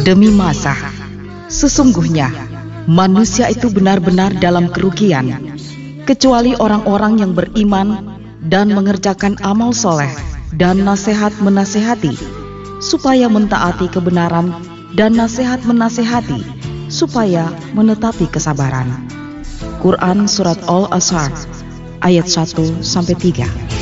demi masa. Sesungguhnya manusia itu benar-benar dalam kerugian, kecuali orang-orang yang beriman dan mengerjakan amal soleh dan nasihat menasehati, supaya mentaati kebenaran, dan nasihat menasehati, supaya menetapi kesabaran. Quran Surat Al-Asr ayat 1-3.